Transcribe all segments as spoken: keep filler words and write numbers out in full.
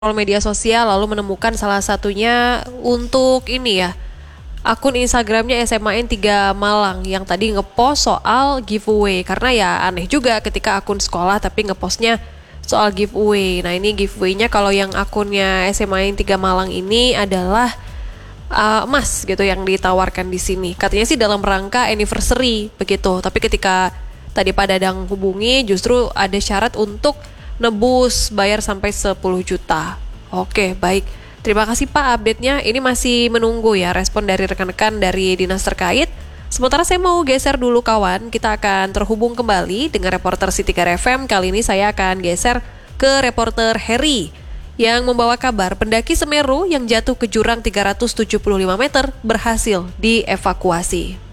media sosial lalu menemukan salah satunya untuk ini ya, akun Instagramnya S M A N tiga Malang yang tadi ngepost soal giveaway. Karena ya aneh juga ketika akun sekolah tapi ngepostnya soal giveaway. Nah ini giveaway-nya kalau yang akunnya S M A N tiga Malang ini adalah uh, emas gitu yang ditawarkan di sini. Katanya sih dalam rangka anniversary begitu. Tapi ketika tadi Pak Dadang hubungi justru ada syarat untuk nebus bayar sampai sepuluh juta. Oke, baik. Terima kasih Pak update-nya. Ini masih menunggu ya respon dari rekan-rekan dari dinas terkait. Sementara saya mau geser dulu kawan. Kita akan terhubung kembali dengan reporter City Car F M. Kali ini saya akan geser ke reporter Heri yang membawa kabar pendaki Semeru yang jatuh ke jurang tiga ratus tujuh puluh lima meter berhasil dievakuasi.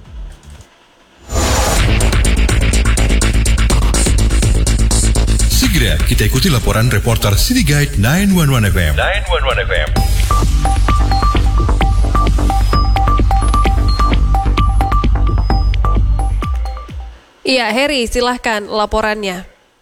Segera kita ikuti laporan reporter City Guide sembilan satu satu F M. sembilan satu satu F M. Iya, Heri, silahkan laporannya.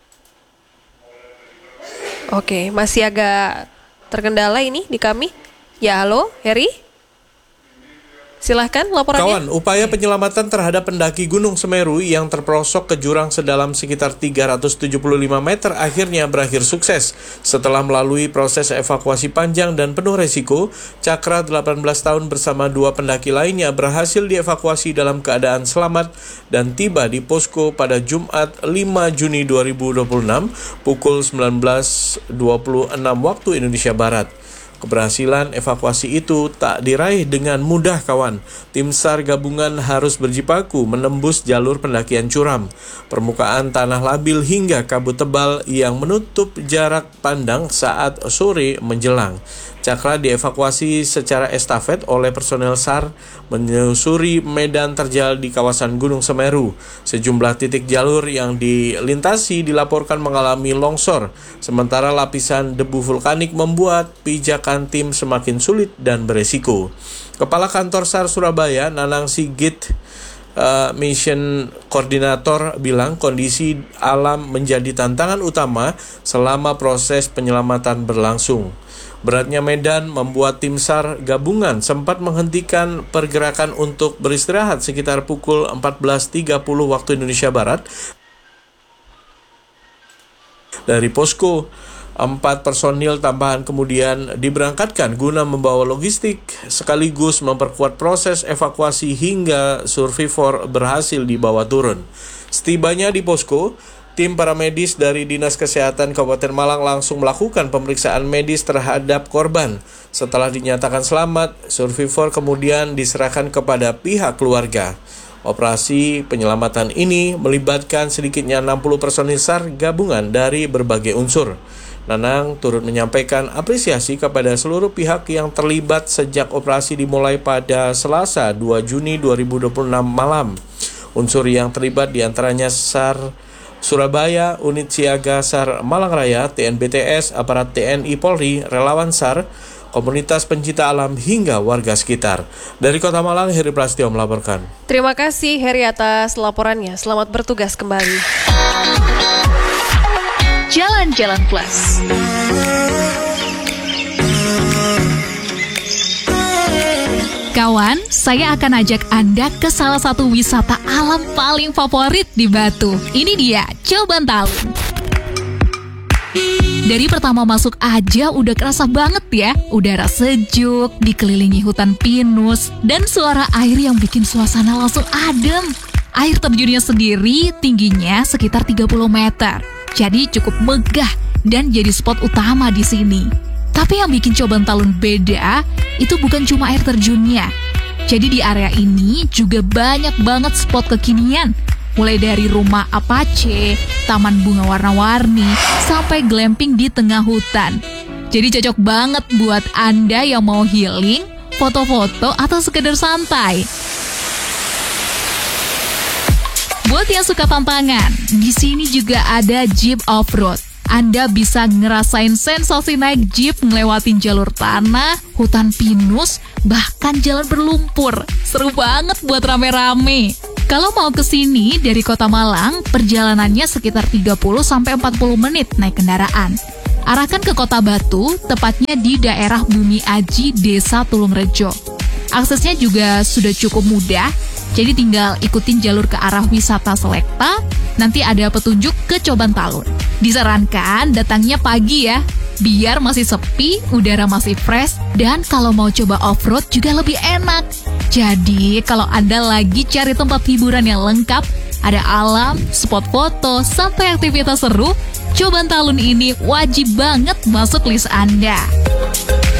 Oke, masih agak terkendala ini di kami. Ya, halo, Heri? Silahkan laporannya. Kawan, upaya penyelamatan terhadap pendaki Gunung Semeru yang terperosok ke jurang sedalam sekitar tiga ratus tujuh puluh lima meter akhirnya berakhir sukses. Setelah melalui proses evakuasi panjang dan penuh resiko, Cakra delapan belas tahun bersama dua pendaki lainnya berhasil dievakuasi dalam keadaan selamat dan tiba di posko pada Jumat lima Juni dua ribu dua puluh enam pukul sembilan belas dua puluh enam waktu Indonesia Barat. Keberhasilan evakuasi itu tak diraih dengan mudah kawan. Tim SAR gabungan harus berjibaku menembus jalur pendakian curam, permukaan tanah labil hingga kabut tebal yang menutup jarak pandang saat sore menjelang. Cakra dievakuasi secara estafet oleh personel SAR menyusuri medan terjal di kawasan Gunung Semeru. Sejumlah titik jalur yang dilintasi dilaporkan mengalami longsor, sementara lapisan debu vulkanik membuat pijakan tim semakin sulit dan beresiko. Kepala Kantor SAR Surabaya, Nanang Sigit, uh, Mission Koordinator bilang kondisi alam menjadi tantangan utama selama proses penyelamatan berlangsung. Beratnya medan membuat tim SAR gabungan sempat menghentikan pergerakan untuk beristirahat sekitar pukul empat belas tiga puluh waktu Indonesia Barat. Dari posko, empat personil tambahan kemudian diberangkatkan guna membawa logistik sekaligus memperkuat proses evakuasi hingga survivor berhasil dibawa turun. Setibanya di posko, tim paramedis dari Dinas Kesehatan Kabupaten Malang langsung melakukan pemeriksaan medis terhadap korban. Setelah dinyatakan selamat, survivor kemudian diserahkan kepada pihak keluarga. Operasi penyelamatan ini melibatkan sedikitnya enam puluh personil SAR gabungan dari berbagai unsur. Nanang turut menyampaikan apresiasi kepada seluruh pihak yang terlibat sejak operasi dimulai pada Selasa dua Juni dua ribu dua puluh enam malam. Unsur yang terlibat diantaranya SAR Surabaya, Unit Siaga SAR Malang Raya, T N B T S, aparat T N I Polri, relawan SAR, komunitas pencinta alam hingga warga sekitar. Dari Kota Malang, Heri Prasetyo melaporkan. Terima kasih Heri atas laporannya. Selamat bertugas kembali. Jalan-Jalan Plus. Kawan, saya akan ajak Anda ke salah satu wisata alam paling favorit di Batu. Ini dia, Coban Talun. Dari pertama masuk aja udah kerasa banget ya, udara sejuk, dikelilingi hutan pinus, dan suara air yang bikin suasana langsung adem. Air terjunnya sendiri tingginya sekitar tiga puluh meter, jadi cukup megah dan jadi spot utama di sini. Tapi yang bikin Coban Talun beda, itu bukan cuma air terjunnya. Jadi di area ini juga banyak banget spot kekinian. Mulai dari rumah Apache, taman bunga warna-warni, sampai glamping di tengah hutan. Jadi cocok banget buat Anda yang mau healing, foto-foto, atau sekedar santai. Buat yang suka tantangan, di sini juga ada Jeep Off-Road. Anda bisa ngerasain sensasi naik jeep ngelewatin jalur tanah, hutan pinus, bahkan jalan berlumpur. Seru banget buat rame-rame. Kalau mau ke sini dari Kota Malang, perjalanannya sekitar tiga puluh sampai empat puluh menit naik kendaraan. Arahkan ke Kota Batu, tepatnya di daerah Bumi Aji, Desa Tulungrejo. Aksesnya juga sudah cukup mudah, jadi tinggal ikutin jalur ke arah wisata Selekta, nanti ada petunjuk ke Coban Talun. Disarankan datangnya pagi ya, biar masih sepi, udara masih fresh, dan kalau mau coba off-road juga lebih enak. Jadi kalau Anda lagi cari tempat hiburan yang lengkap, ada alam, spot foto, sampai aktivitas seru, Coban Talun ini wajib banget masuk list Anda.